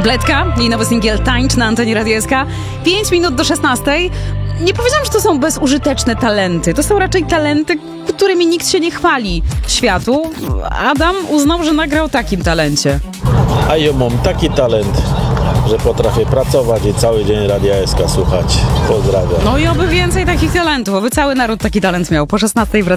Bledka, jej nowy singiel Tańcz na antenie Radia SK. 5 minut do 16. Nie powiedziałam, że to są bezużyteczne talenty. To są raczej talenty, którymi nikt się nie chwali światu. Adam uznał, że nagrał takim talencie. A ja mam taki talent, że potrafię pracować i cały dzień Radia SK słuchać. Pozdrawiam. No i oby więcej takich talentów, oby cały naród taki talent miał. Po 16 wracamy.